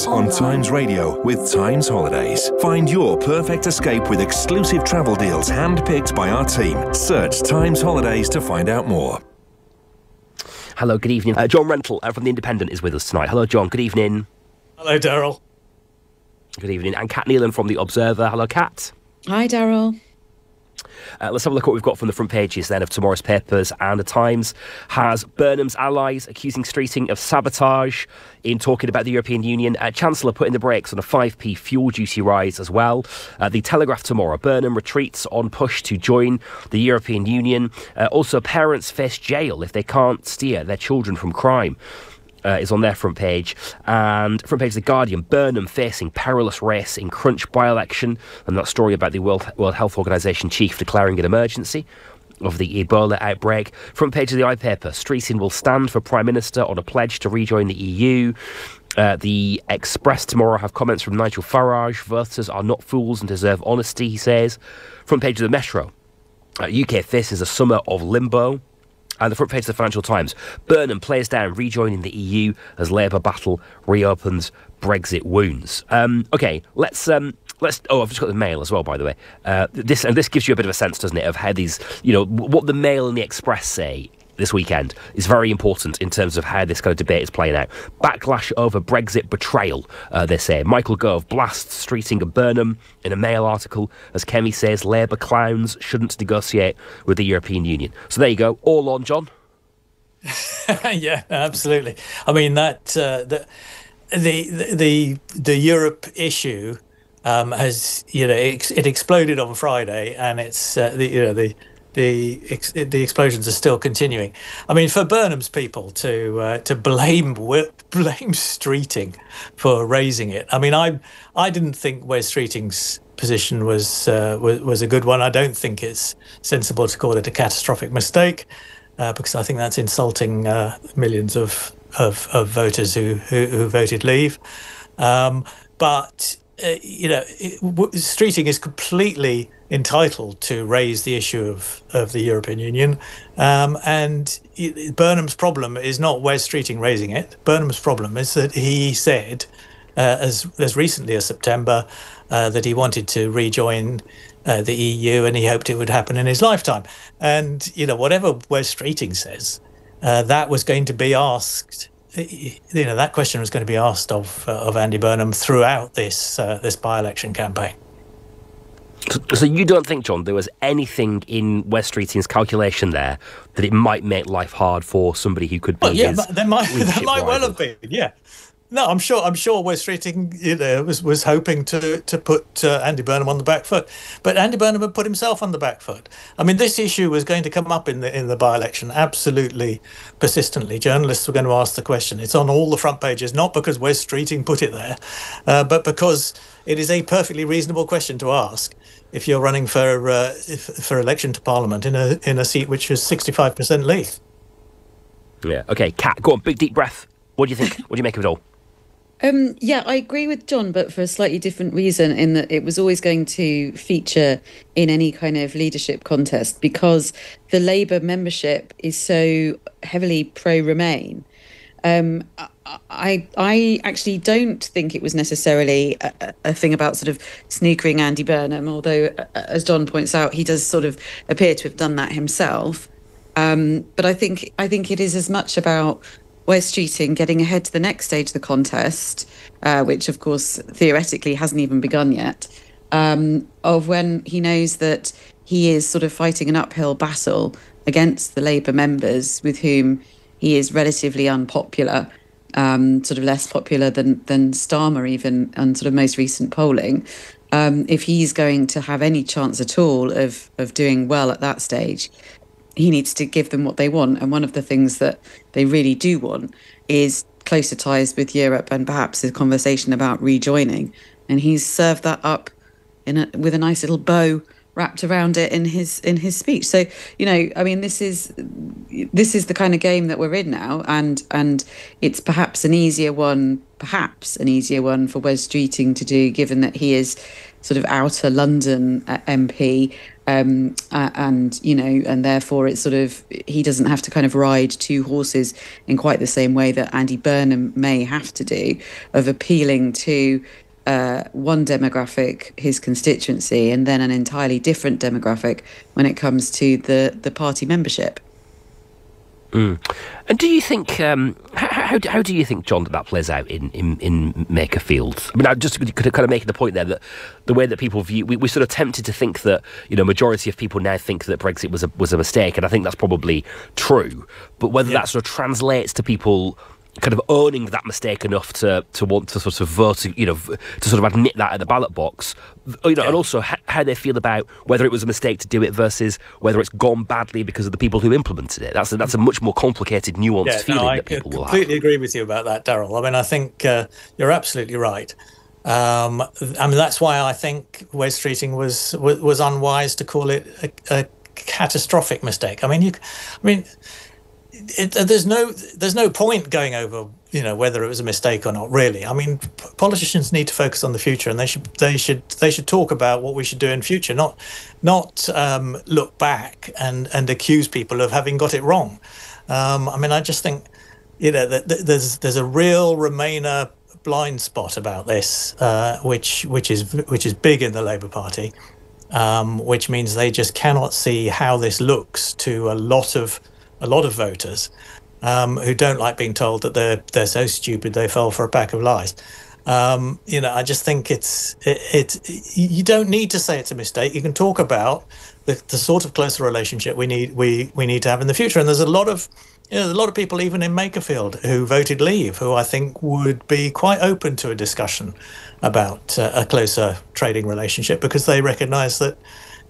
on Times Radio with Times Holidays. Find your perfect escape with exclusive travel deals handpicked by our team. Search Times Holidays to find out more. Hello, good evening. John Rentoul from The Independent is with us tonight. Hello, John. Good evening. Hello, Daryl. Good evening. And Kat Neelan from The Observer. Hello, Kat. Hi, Daryl. Let's have a look at what we've got from the front pages then of tomorrow's papers. And the Times has Burnham's allies accusing Streeting of sabotage in talking about the European Union. Chancellor putting the brakes on a 5p fuel duty rise as well. The Telegraph tomorrow, Burnham retreats on push to join the European Union. Also, parents face jail if they can't steer their children from crime. Is on their front page. And front page of The Guardian, Burnham facing perilous race in Crunch by-election, and that story about the World Health Organisation chief declaring an emergency of the Ebola outbreak. Front page of the iPaper, Streeting will stand for Prime Minister on a pledge to rejoin the EU. The Express tomorrow have comments from Nigel Farage. Voters are not fools and deserve honesty, he says. Front page of the Metro, UK faces a summer of limbo. And the front page of the Financial Times, Burnham plays down rejoining the EU as Labour battle reopens Brexit wounds. Okay, let's. Oh, I've just got the Mail as well, by the way. This gives you a bit of a sense, doesn't it, of how these, what the Mail and the Express say this weekend is very important in terms of how this kind of debate is playing out. Backlash over Brexit betrayal, they say. Michael Gove blasts Streeting and Burnham in a Mail article as Kemi says Labour clowns shouldn't negotiate with the European Union. So there you go, all on, John. Yeah, absolutely. I mean, that the Europe issue has, it exploded on Friday, and it's the explosions are still continuing. I mean, for Burnham's people to blame Streeting for raising it. I mean, I didn't think Wes Streeting's position was a good one. I don't think it's sensible to call it a catastrophic mistake, because I think that's insulting millions of voters who voted Leave. But Streeting is completely entitled to raise the issue of the European Union, and Burnham's problem is not Wes Streeting raising it. Burnham's problem is that he said, as recently as September, that he wanted to rejoin the EU, and he hoped it would happen in his lifetime. And whatever Wes Streeting says, that was going to be asked. That question was going to be asked of Andy Burnham throughout this by-election campaign. So you don't think, John, there was anything in Wes Streeting's calculation there that it might make life hard for somebody who could be his there might well have been, yeah. No, I'm sure Wes Streeting was hoping to put Andy Burnham on the back foot, but Andy Burnham had put himself on the back foot. I mean, this issue was going to come up in the by-election absolutely persistently. Journalists were going to ask the question. It's on all the front pages, not because Wes Streeting put it there, but because it is a perfectly reasonable question to ask if you're running for election to Parliament in a seat which is 65% Leave. Yeah. Okay, Kat, go on, big deep breath. What do you think? What do you make of it all? Yeah, I agree with John, but for a slightly different reason, in that it was always going to feature in any kind of leadership contest because the Labour membership is so heavily pro-Remain. I actually don't think it was necessarily a thing about sort of snookering Andy Burnham, although, as John points out, he does sort of appear to have done that himself. But I think it is as much about Wes Streeting getting ahead to the next stage of the contest, which, of course, theoretically hasn't even begun yet, of when he knows that he is sort of fighting an uphill battle against the Labour members with whom he is relatively unpopular, sort of less popular than Starmer even on sort of most recent polling. If he's going to have any chance at all of doing well at that stage, he needs to give them what they want. And one of the things that they really do want is closer ties with Europe and perhaps a conversation about rejoining. And he's served that up with a nice little bow wrapped around it in his speech. So, I mean, this is the kind of game that we're in now, and it's perhaps an easier one for Wes Streeting to do, given that he is sort of outer London MP, and and therefore it's sort of, he doesn't have to kind of ride two horses in quite the same way that Andy Burnham may have to do, of appealing to one demographic, his constituency, and then an entirely different demographic when it comes to the party membership. And do you think, how do you think, John, that plays out in Makerfield? I mean, I just could kind of make the point there that the way that people view, we're sort of tempted to think that, majority of people now think that Brexit was a mistake, and I think that's probably true. But whether that sort of translates to people kind of owning that mistake enough to want to sort of vote, to sort of admit that at the ballot box, and also how they feel about whether it was a mistake to do it versus whether it's gone badly because of the people who implemented it. That's a much more complicated, nuanced feeling that people will have. I completely agree with you about that, Daryl. I mean, I think you're absolutely right. I mean, that's why I think Wes Streeting was unwise to call it a catastrophic mistake. There's no point going over, whether it was a mistake or not, really. I mean, politicians need to focus on the future, and they should talk about what we should do in future, not look back and accuse people of having got it wrong. I just think, that there's a real Remainer blind spot about this, which is big in the Labour Party, which means they just cannot see how this looks to a lot of voters who don't like being told that they're so stupid they fell for a pack of lies. I just think it's you don't need to say it's a mistake. You can talk about the sort of closer relationship we need to have in the future. And there's a lot of people even in Makerfield who voted Leave, who I think would be quite open to a discussion about a closer trading relationship, because they recognise that.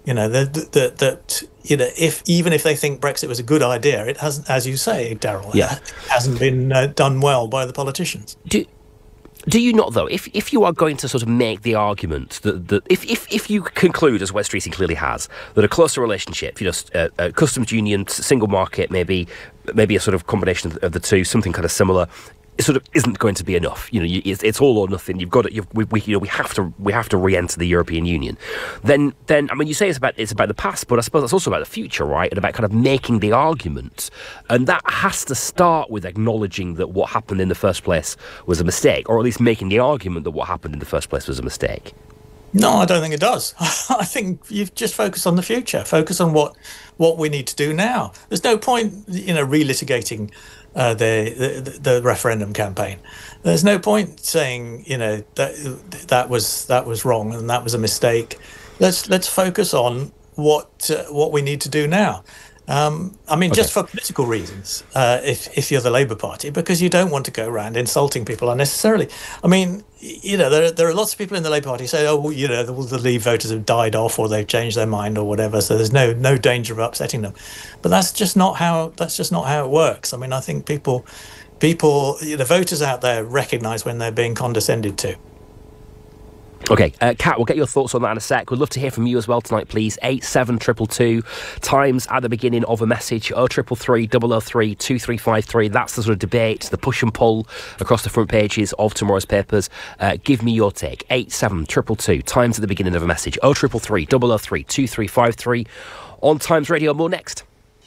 Even if they think Brexit was a good idea, it hasn't, as you say, Daryl, it hasn't been done well by the politicians. Do you not, though, if you are going to sort of make the argument that if you conclude, as Wes Streeting clearly has, that a closer relationship, a customs union, single market, maybe a sort of combination of the two, something kind of similar, it sort of isn't going to be enough. It's all or nothing. You've got it. We have to re-enter the European Union. Then I mean, you say it's about the past, but I suppose it's also about the future, right? And about kind of making the argument, and that has to start with acknowledging that what happened in the first place was a mistake, or at least making the argument that what happened in the first place was a mistake. No, I don't think it does. I think you've just focused on the future. Focus on what we need to do now. There's no point, relitigating the referendum campaign. There's no point saying, that was wrong and that was a mistake. Let's focus on what we need to do now. Just for political reasons, if you're the Labour Party, because you don't want to go around insulting people unnecessarily. I mean, there are lots of people in the Labour Party who say, the Leave voters have died off, or they've changed their mind, or whatever. So there's no danger of upsetting them. But that's just not how it works. I mean, I think people, the voters out there recognise when they're being condescended to. Okay, Kat, we'll get your thoughts on that in a sec. We'd love to hear from you as well tonight, please. 87222, times at the beginning of a message, 0333 003 2353. That's the sort of debate, the push and pull across the front pages of tomorrow's papers. Give me your take. 87222, times at the beginning of a message, 0333 003 2353. On Times Radio, more next.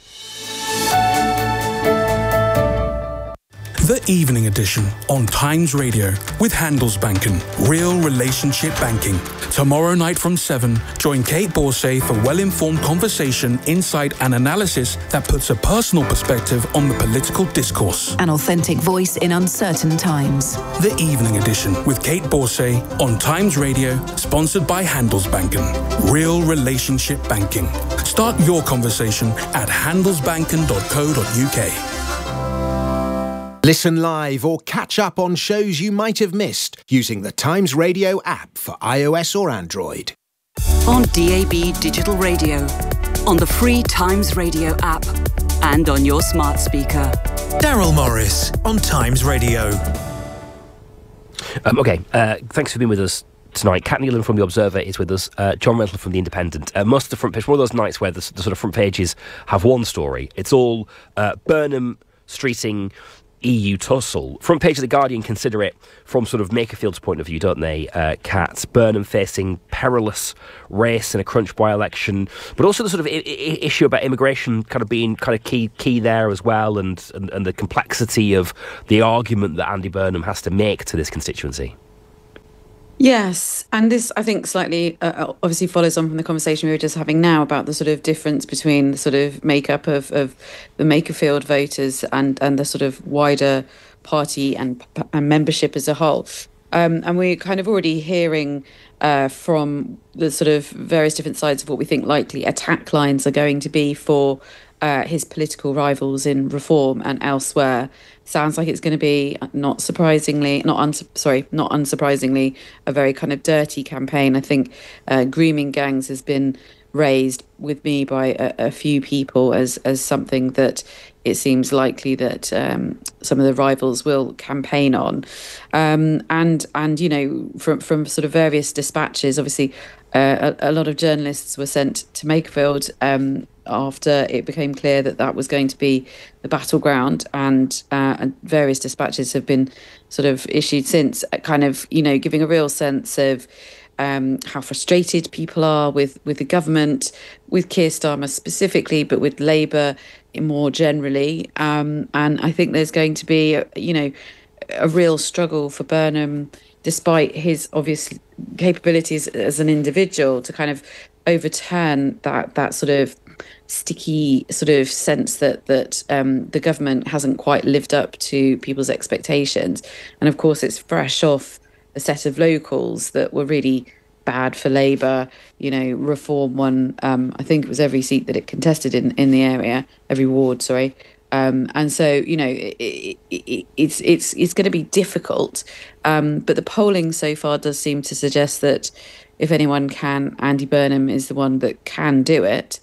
The Evening Edition on Times Radio with Handelsbanken, real relationship banking. Tomorrow night from 7, join Kate Borsay for well-informed conversation, insight and analysis that puts a personal perspective on the political discourse. An authentic voice in uncertain times. The Evening Edition with Kate Borsay on Times Radio, sponsored by Handelsbanken, real relationship banking. Start your conversation at handelsbanken.co.uk. Listen live or catch up on shows you might have missed using the Times Radio app for iOS or Android. On DAB Digital Radio, on the free Times Radio app, and on your smart speaker. Daryl Morris on Times Radio. Thanks for being with us tonight. Kat Neelan from The Observer is with us. John Renton from The Independent. Most of the front page, one of those nights where the sort of front pages have one story. It's all Burnham, Streeting, EU tussle. Front page of The Guardian consider it from sort of Makerfield's point of view, don't they, Kat? Burnham facing perilous race in a crunch by-election, but also the sort of issue about immigration kind of being kind of key there as well, and the complexity of the argument that Andy Burnham has to make to this constituency. Yes, and this, I think, slightly obviously follows on from the conversation we were just having now about the sort of difference between the sort of makeup of the Makerfield voters and the sort of wider party and membership as a whole. And we're kind of already hearing from the sort of various different sides of what we think likely attack lines are going to be for his political rivals in Reform and elsewhere. Sounds like it's going to be, not unsurprisingly, a very kind of dirty campaign. I think grooming gangs has been raised with me by a few people as something that it seems likely that some of the rivals will campaign on. And you know, from sort of various dispatches, obviously a lot of journalists were sent to Makerfield after it became clear that was going to be the battleground, and various dispatches have been sort of issued since, kind of, you know, giving a real sense of how frustrated people are with the government, with Keir Starmer specifically, but with Labour more generally. And I think there's going to be, a real struggle for Burnham, despite his obvious capabilities as an individual, to kind of overturn that sort of sticky sort of sense that the government hasn't quite lived up to people's expectations. And of course, it's fresh off a set of locals that were really bad for Labour. You know, Reform won, I think it was every seat that it contested in the area, every ward, sorry. And so, you know, it's going to be difficult. But the polling so far does seem to suggest that if anyone can, Andy Burnham is the one that can do it.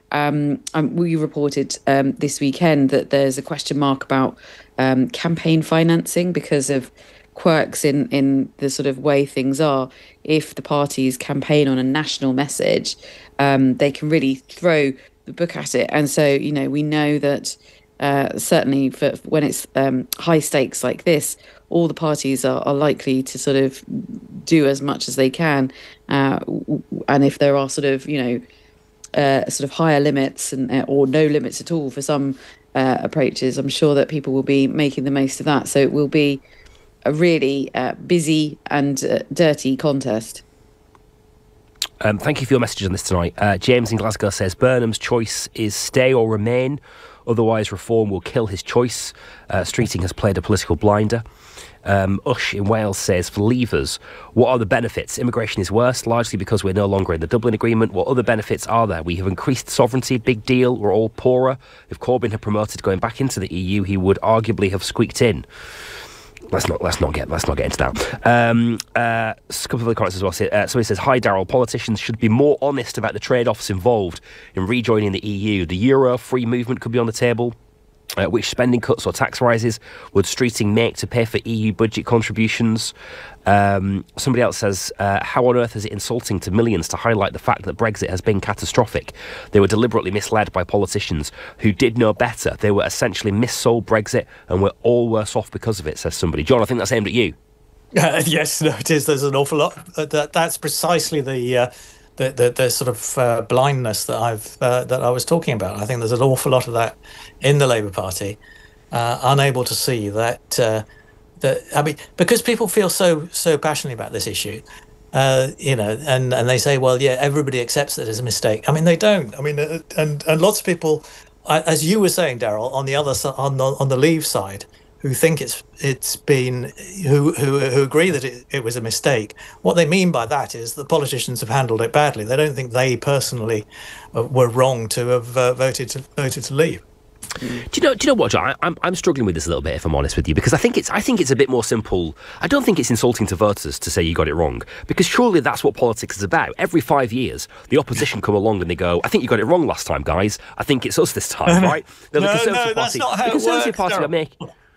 We reported this weekend that there's a question mark about campaign financing because of quirks in the sort of way things are. If the parties campaign on a national message, they can really throw the book at it. And so, you know, we know that certainly for when it's high stakes like this, all the parties are likely to sort of do as much as they can. And if there are sort of, sort of higher limits or no limits at all for some approaches, I'm sure that people will be making the most of that. So it will be a really busy and dirty contest. Thank you for your message on this tonight. James in Glasgow says Burnham's choice is stay or remain, otherwise Reform will kill his choice. Streeting has played a political blinder. Ush in Wales says, for Leavers, what are the benefits? Immigration is worse, largely because we're no longer in the Dublin Agreement. What other benefits are there? We have increased sovereignty, big deal, we're all poorer. If Corbyn had promoted going back into the EU, he would arguably have squeaked in. Let's not get into that. A couple of other comments as well. Somebody says, hi Daryl, politicians should be more honest about the trade-offs involved in rejoining the EU. The euro, free movement could be on the table. Which spending cuts or tax rises would Streeting make to pay for EU budget contributions? Somebody else says, how on earth is it insulting to millions to highlight the fact that Brexit has been catastrophic? They were deliberately misled by politicians who did know better. They were essentially missold Brexit and we're all worse off because of it, says somebody. John, I think that's aimed at you. Yes, no, it is. There's an awful lot. That's precisely the sort of blindness that I was talking about. I think there's an awful lot of that in the Labour Party, unable to see that. I mean, because people feel so passionately about this issue, and they say, well, yeah, everybody accepts that it's a mistake. I mean, they don't. I mean, and lots of people, as you were saying, Daryl, on the other side, on the Leave side, who think it's been who agree that it was a mistake. What they mean by that is the politicians have handled it badly. They don't think they personally were wrong to have voted to leave. Do you know what, John? I'm struggling with this a little bit, if I'm honest with you, because I think it's a bit more simple. I don't think it's insulting to voters to say you got it wrong, because surely that's what politics is about. Every 5 years, the opposition come along and they go, I think you got it wrong last time, guys. I think it's us this time, right? No, that's not how it works.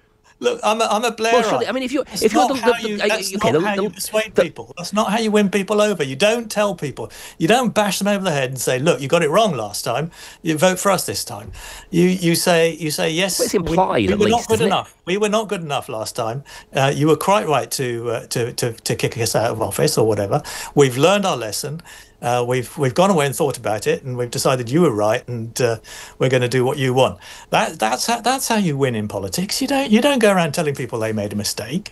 Look, I'm a Blairite. Well, surely, I mean, if you're That's not how you persuade people. That's not how you win people over. You don't tell people. You don't bash them over the head and say, "Look, you got it wrong last time. You vote for us this time." You say yes. Well, it's implied, we were not good isn't it? enough. We were not good enough last time. You were quite right to kick us out of office or whatever. We've learned our lesson. We've gone away and thought about it, and we've decided you were right, and we're going to do what you want. That's how you win in politics. You don't go around telling people they made a mistake.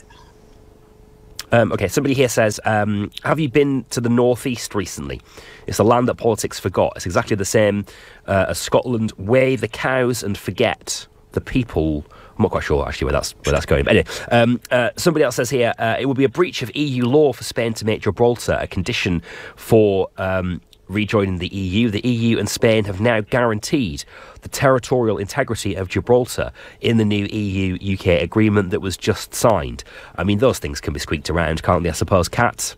Okay, somebody here says, have you been to the northeast recently? It's the land that politics forgot. It's exactly the same as Scotland. Weigh the cows and forget the people. I'm not quite sure actually where that's going. But anyway, somebody else says here, it would be a breach of EU law for Spain to make Gibraltar a condition for rejoining the EU. The EU and Spain have now guaranteed the territorial integrity of Gibraltar in the new EU-UK agreement that was just signed. I mean, those things can be squeaked around, can't they, I suppose, Kat?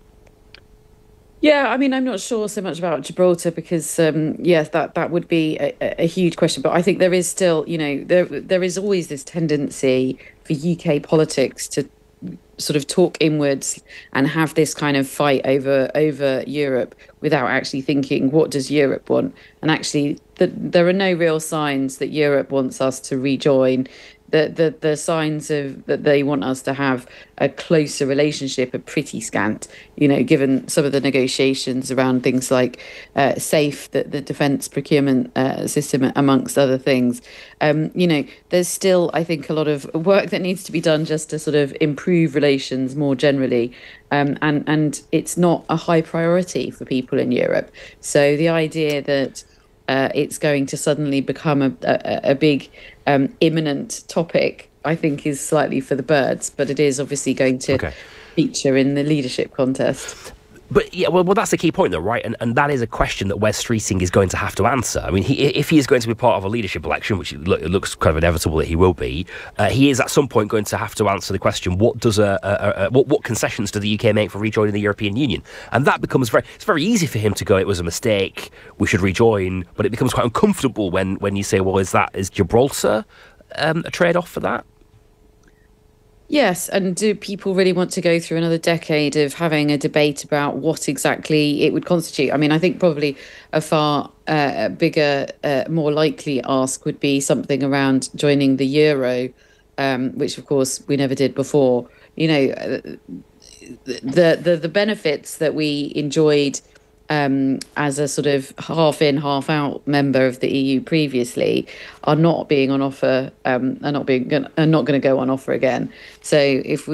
Yeah, I mean, I'm not sure so much about Gibraltar because, yes, that would be a huge question. But I think there is still, there is always this tendency for UK politics to sort of talk inwards and have this kind of fight over Europe without actually thinking, what does Europe want? And actually, there are no real signs that Europe wants us to rejoin. The signs of that they want us to have a closer relationship are pretty scant, given some of the negotiations around things like SAFE, the defence procurement system, amongst other things. There's still, I think, a lot of work that needs to be done just to sort of improve relations more generally. And it's not a high priority for people in Europe. So the idea that it's going to suddenly become a big imminent topic, I think, is slightly for the birds, but it is obviously going to feature in the leadership contest. But yeah, well, that's the key point, though, right? And that is a question that Wes Streeting is going to have to answer. I mean, if he is going to be part of a leadership election, which it looks kind of inevitable that he will be, he is at some point going to have to answer the question: what does what concessions do the UK make for rejoining the European Union? And that becomes it's very easy for him to go, it was a mistake, we should rejoin. But it becomes quite uncomfortable when you say, well, is Gibraltar a trade-off for that? Yes, and do people really want to go through another decade of having a debate about what exactly it would constitute? I mean, I think probably a far bigger, more likely ask would be something around joining the euro, which, of course, we never did before. The benefits that we enjoyed as a sort of half in, half out member of the EU previously are not being on offer, are not going to go on offer again. So if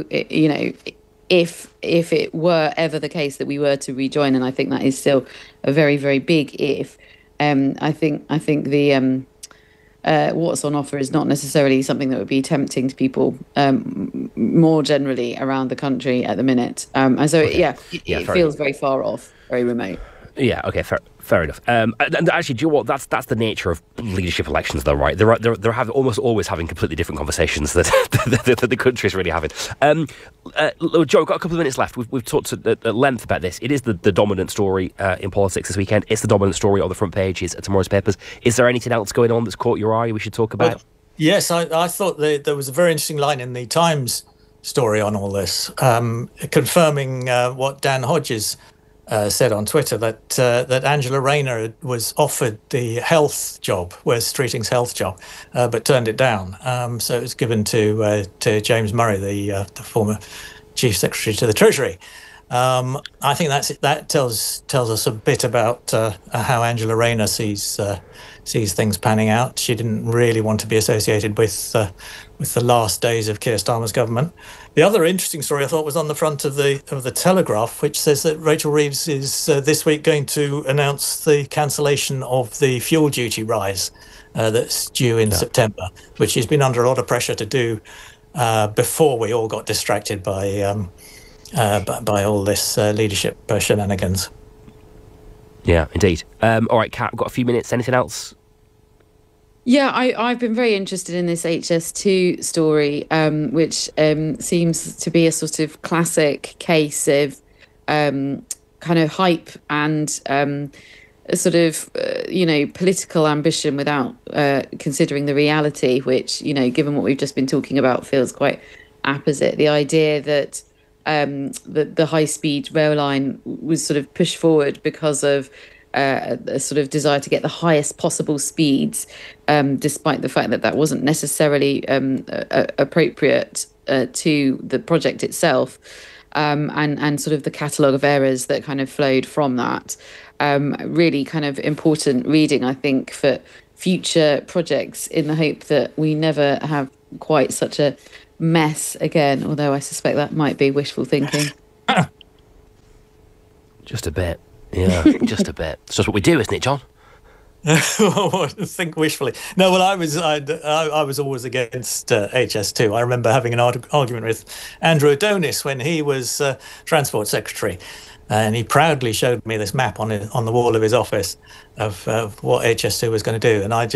it were ever the case that we were to rejoin, and I think that is still a very, very big if, I think the what's on offer is not necessarily something that would be tempting to people more generally around the country at the minute. And so, it feels very far off, very remote. Yeah, okay, fair enough. And actually, do you know what? That's the nature of leadership elections, though, right? They're almost always having completely different conversations that the country is really having. Joe, we've got a couple of minutes left. We've talked at length about this. It is the dominant story in politics this weekend. It's the dominant story on the front pages of tomorrow's papers. Is there anything else going on that's caught your eye we should talk about? Well, yes, I thought there was a very interesting line in the Times story on all this, confirming what Dan Hodges said on Twitter, that Angela Rayner was offered the health job, Wes Streeting's health job, but turned it down. So it was given to James Murray, the former Chief Secretary to the Treasury. I think that tells us a bit about how Angela Rayner sees things panning out. She didn't really want to be associated with the last days of Keir Starmer's government. The other interesting story I thought was on the front of the Telegraph, which says that Rachel Reeves is this week going to announce the cancellation of the fuel duty rise that's due in September, which she's been under a lot of pressure to do before we all got distracted by all this leadership shenanigans. Yeah, indeed. All right, Kat, we've got a few minutes. Anything else? Yeah, I've been very interested in this HS2 story, which seems to be a sort of classic case of kind of hype and a sort of, political ambition without considering the reality, which, given what we've just been talking about, feels quite opposite. The idea that the high-speed rail line was sort of pushed forward because of a sort of desire to get the highest possible speeds, despite the fact that wasn't necessarily appropriate to the project itself, and sort of the catalogue of errors that kind of flowed from that. Really kind of important reading, I think, for future projects, in the hope that we never have quite such a mess again, although I suspect that might be wishful thinking. Just a bit. Yeah, just a bit. It's just what we do, isn't it, John? Think wishfully. No, well, I was always against HS2. I remember having an argument with Andrew Adonis when he was Transport Secretary, and he proudly showed me this map on the wall of his office of what HS2 was going to do, and I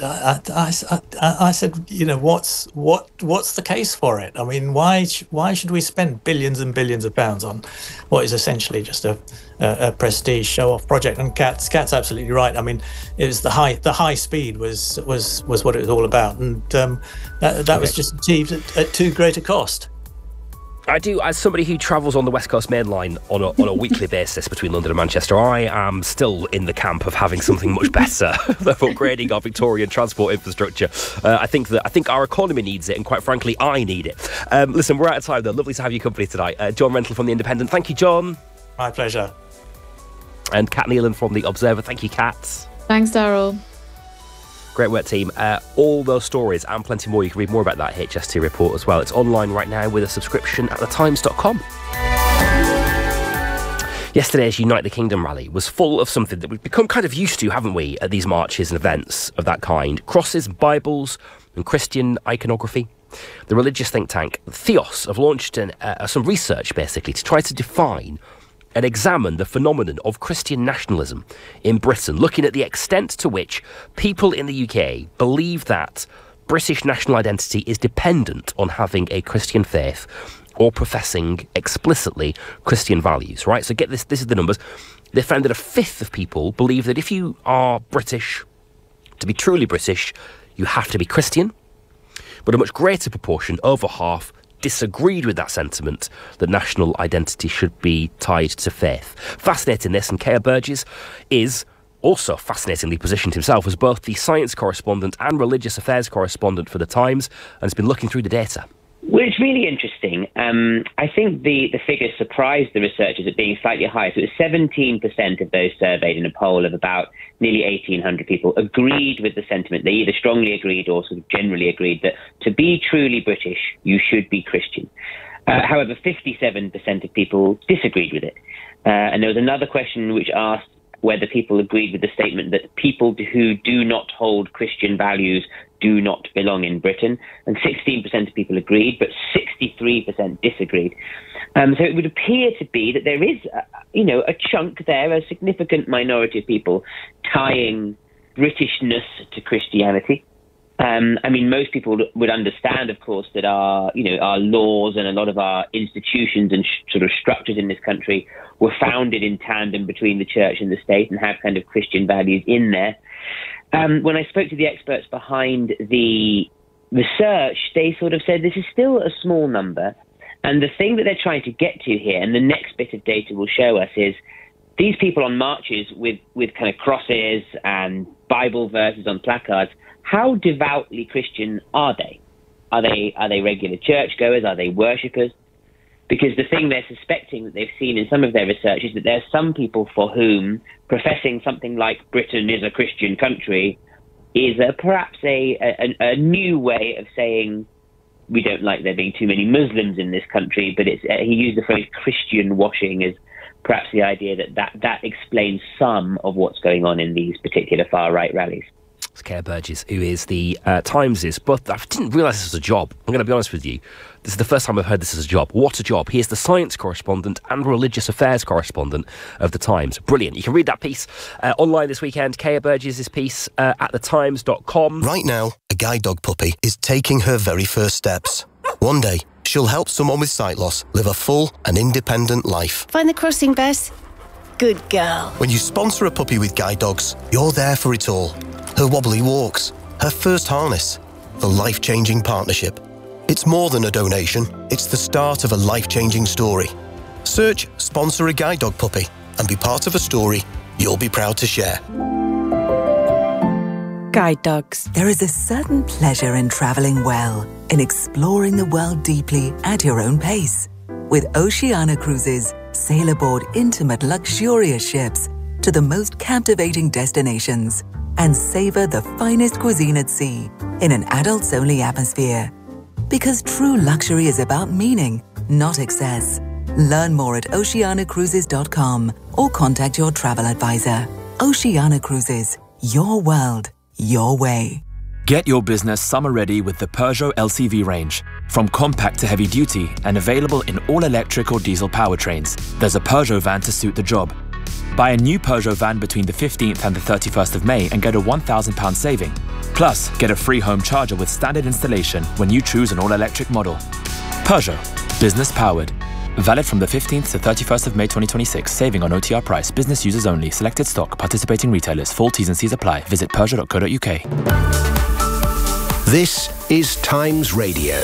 said, what's the case for it? I mean, why should we spend billions and billions of pounds on what is essentially just a prestige show-off project? And Kat's absolutely right. I mean, it was the high speed was what it was all about, and that was just achieved at too great a cost. I do, as somebody who travels on the West Coast Main Line on a weekly basis between London and Manchester, I am still in the camp of having something much better than upgrading our Victorian transport infrastructure. I think our economy needs it, and quite frankly, I need it. Listen, we're out of time though. Lovely to have your company tonight. John Rentoul from The Independent. Thank you, John. My pleasure. And Kat Neelan from The Observer. Thank you, Kat. Thanks, Daryl. Great work, team. All those stories and plenty more. You can read more about that HS2 report as well. It's online right now with a subscription at thetimes.com. Yesterday's Unite the Kingdom rally was full of something that we've become kind of used to, haven't we, at these marches and events of that kind. Crosses, Bibles and Christian iconography. The religious think tank Theos have launched some research, basically, to try to define and examine the phenomenon of Christian nationalism in Britain, looking at the extent to which people in the UK believe that British national identity is dependent on having a Christian faith or professing explicitly Christian values, right? So get this is the numbers. They found that a fifth of people believe that if you are British, to be truly British, you have to be Christian. But a much greater proportion, over half, disagreed with that sentiment that national identity should be tied to faith. Fascinating this, and Kea Burgess is also fascinatingly positioned himself as both the science correspondent and religious affairs correspondent for The Times, and has been looking through the data. Well, it's really interesting. I think the figures surprised the researchers at being slightly higher. So it was 17% of those surveyed in a poll of about nearly 1,800 people agreed with the sentiment. They either strongly agreed or sort of generally agreed that to be truly British, you should be Christian. However, 57% of people disagreed with it. And there was another question which asked whether people agreed with the statement that people who do not hold Christian values do not belong in Britain. And 16% of people agreed, but 63% disagreed. So it would appear to be that there is, a chunk there, a significant minority of people tying Britishness to Christianity. Most people would understand, of course, that our laws and a lot of our institutions and sort of structures in this country were founded in tandem between the church and the state and have kind of Christian values in there. When I spoke to the experts behind the research, they sort of said this is still a small number. And the thing that they're trying to get to here, and the next bit of data will show us, is these people on marches with kind of crosses and Bible verses on placards, how devoutly Christian are they? Are they regular churchgoers? Are they worshippers? Because the thing they're suspecting that they've seen in some of their research is that there are some people for whom professing something like Britain is a Christian country is perhaps a new way of saying we don't like there being too many Muslims in this country, but he used the phrase Christian washing as perhaps the idea that explains some of what's going on in these particular far-right rallies. It's Kea Burgess, who is the Times', but I didn't realise this was a job. I'm going to be honest with you. This is the first time I've heard this as a job. What a job. He is the science correspondent and religious affairs correspondent of The Times. Brilliant. You can read that piece online this weekend. Kea Burgess' piece at thetimes.com. Right now, a guide dog puppy is taking her very first steps. One day, she'll help someone with sight loss live a full and independent life. Find the crossing, Bess. good girl. When you sponsor a puppy with Guide Dogs, you're there for it all. Her wobbly walks, her first harness, the life-changing partnership. It's more than a donation, it's the start of a life-changing story. Search Sponsor a Guide Dog Puppy and be part of a story you'll be proud to share. Guide Dogs. There is a certain pleasure in travelling well, in exploring the world deeply at your own pace. With Oceania Cruises, sail aboard intimate, luxurious ships to the most captivating destinations and savour the finest cuisine at sea in an adults-only atmosphere. Because true luxury is about meaning, not excess. Learn more at oceanacruises.com or contact your travel advisor. Oceania Cruises, your world, your way. Get your business summer ready with the Peugeot LCV range. From compact to heavy duty and available in all electric or diesel powertrains, there's a Peugeot van to suit the job. Buy a new Peugeot van between the 15th and the 31st of May and get a £1,000 saving. Plus, get a free home charger with standard installation when you choose an all-electric model. Peugeot. Business powered. Valid from the 15th to 31st of May 2026. Saving on OTR price. Business users only. Selected stock. Participating retailers. Full T's and C's apply. Visit Peugeot.co.uk. This is Times Radio.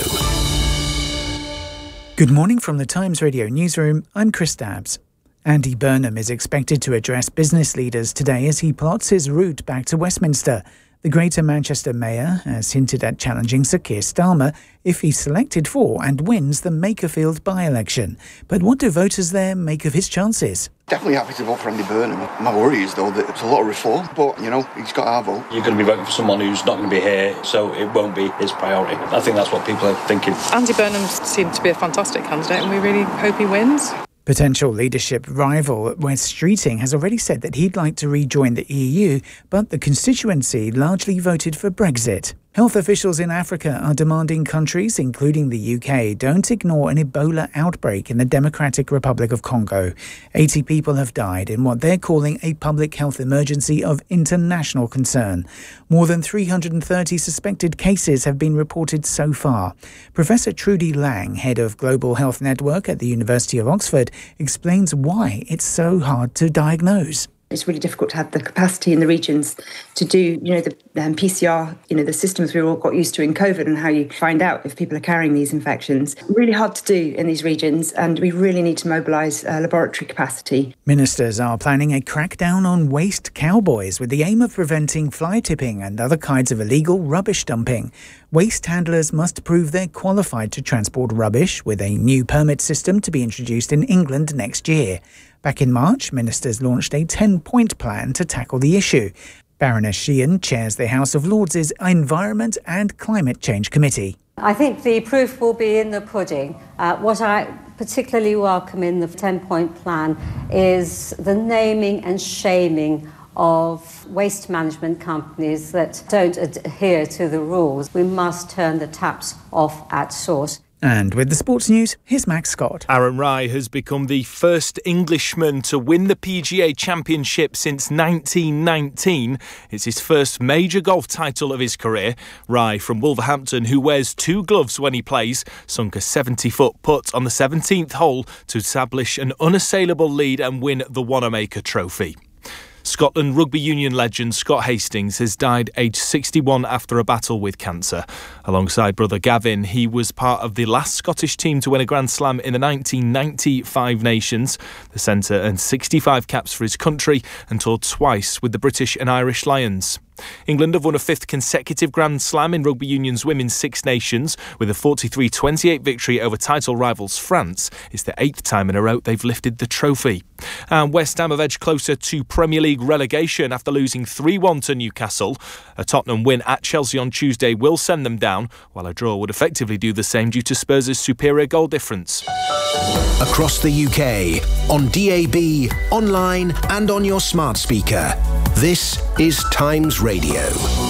Good morning from the Times Radio newsroom. I'm Chris Dabbs. Andy Burnham is expected to address business leaders today as he plots his route back to Westminster. The Greater Manchester Mayor has hinted at challenging Sir Keir Starmer if he's selected for and wins the Makerfield by-election. But what do voters there make of his chances? Definitely happy to vote for Andy Burnham. My worry is, though, that it's a lot of reform, but, he's got our vote. You're going to be voting for someone who's not going to be here, so it won't be his priority. I think that's what people are thinking. Andy Burnham seemed to be a fantastic candidate, and we really hope he wins. Potential leadership rival Wes Streeting has already said that he'd like to rejoin the EU, but the constituency largely voted for Brexit. Health officials in Africa are demanding countries, including the UK, don't ignore an Ebola outbreak in the Democratic Republic of Congo. 80 people have died in what they're calling a public health emergency of international concern. More than 330 suspected cases have been reported so far. Professor Trudy Lang, head of Global Health Network at the University of Oxford, explains why it's so hard to diagnose. It's really difficult to have the capacity in the regions to do, the PCR, the systems we all got used to in COVID and how you find out if people are carrying these infections. Really hard to do in these regions, and we really need to mobilise laboratory capacity. Ministers are planning a crackdown on waste cowboys with the aim of preventing fly tipping and other kinds of illegal rubbish dumping. Waste handlers must prove they're qualified to transport rubbish, with a new permit system to be introduced in England next year. Back in March, ministers launched a 10-point plan to tackle the issue. Baroness Sheehan chairs the House of Lords' Environment and Climate Change Committee. I think the proof will be in the pudding. What I particularly welcome in the 10-point plan is the naming and shaming of waste management companies that don't adhere to the rules. We must turn the taps off at source. And with the sports news, here's Max Scott. Aaron Rai has become the first Englishman to win the PGA Championship since 1919. It's his first major golf title of his career. Rai, from Wolverhampton, who wears two gloves when he plays, sunk a 70-foot putt on the 17th hole to establish an unassailable lead and win the Wanamaker Trophy. Scotland Rugby Union legend Scott Hastings has died aged 61 after a battle with cancer. Alongside brother Gavin, he was part of the last Scottish team to win a Grand Slam in the 1990 Five Nations. The centre earned 65 caps for his country and toured twice with the British and Irish Lions. England have won a fifth consecutive Grand Slam in Rugby Union's Women's Six Nations with a 43-28 victory over title rivals France. It's the eighth time in a row they've lifted the trophy. And West Ham have edged closer to Premier League relegation after losing 3-1 to Newcastle. A Tottenham win at Chelsea on Tuesday will send them down, while a draw would effectively do the same due to Spurs' superior goal difference. Across the UK, on DAB, online and on your smart speaker. This is Times Radio.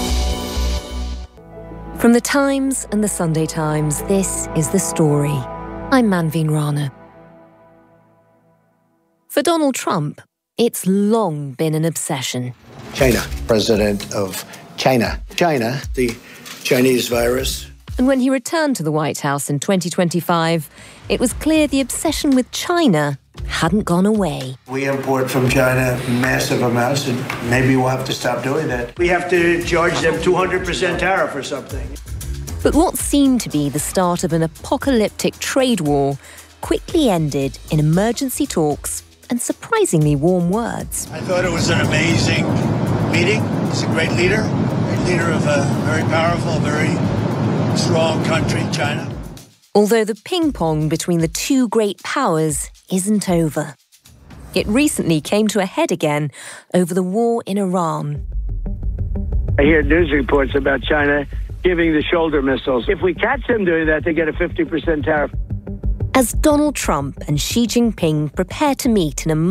From the Times and the Sunday Times, this is The Story. I'm Manveen Rana. For Donald Trump, it's long been an obsession. China, president of China. China, the Chinese virus. And when he returned to the White House in 2025, it was clear the obsession with China hadn't gone away. We import from China massive amounts, and maybe we'll have to stop doing that. We have to charge them 200% tariff or something. But what seemed to be the start of an apocalyptic trade war quickly ended in emergency talks and surprisingly warm words. I thought it was an amazing meeting. He's a great leader of a very powerful, very strong country, China. Although the ping-pong between the two great powers isn't over. It recently came to a head again over the war in Iran. I hear news reports about China giving the shoulder missiles. If we catch them doing that, they get a 50% tariff. As Donald Trump and Xi Jinping prepare to meet in a